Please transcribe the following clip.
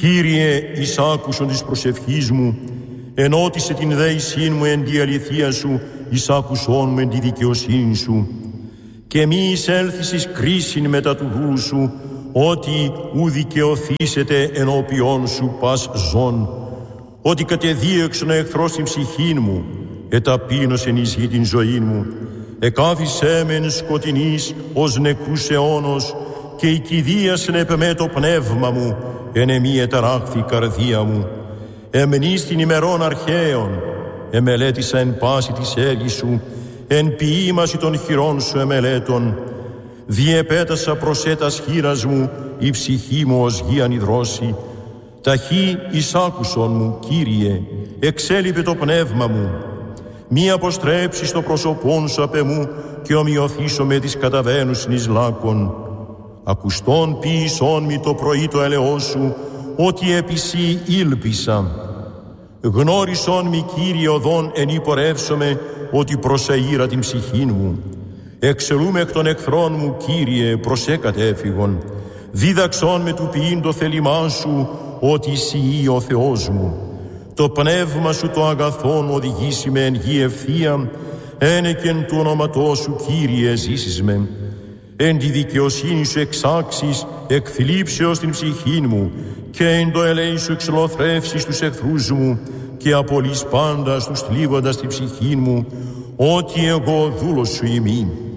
Κύριε, εις άκουσον της προσευχής μου, ενώτισε την δέησήν μου εν τη αληθεία σου, εις άκουσον μου εν τη δικαιοσύνη σου. Και μη εισέλθεις εις κρίσιν μετά του δούλου σου, ότι ου δικαιωθήσετε ενώπιόν σου πας ζών, ότι κατεδίωξον ο εχθρός την ψυχήν μου, εταπείνωσεν εις γη την ζωήν μου, εκάθισέ μεν σκοτεινής ως νεκρούς αιώνος, και οικηδίασεν επ' με το πνεύμα μου, εν εμή εταράχθη η καρδία μου. Εμνείς την ημερών αρχαίων, εμελέτησα εν πάση της έργης σου, εν ποίημαση των χειρών σου εμελέτων. Διεπέτασα προσέτας χείρας μου, η ψυχή μου ως γη ανιδρώση. Ταχύ εισάκουσον μου, Κύριε, εξέλιπε το πνεύμα μου. Μη αποστρέψεις το πρόσωπόν σου απ' εμού, και ομοιωθήσω με τις καταβαίνουσιν εις λάκων. Ακουστών ποιησόν μη το πρωί το ελεός σου, ότι επί σοι ήλπισα. Γνώρισόν μη, Κύριε, οδόν εν υπορεύσομαι, ότι προσεήρα την ψυχήν μου. Εξελούμε εκ των εχθρών μου, Κύριε, προσέ κατέφυγον. Δίδαξόν με του ποιήν το θέλημά σου, ότι εσύ ο Θεός μου. Το πνεύμα σου το αγαθόν οδηγήσει με εν γη ευθεία, ένεκεν του ονόματός σου, Κύριε, ζήσεις με. Εν τη δικαιοσύνη σου εξάξεις, εκθλίψεως την ψυχήν μου, και εν το ελέη σου εξολοθρεύσεις τους εχθρούς μου, και απολύς πάντα τους θλίβοντας την ψυχήν μου, ότι εγώ δούλος σου ημί.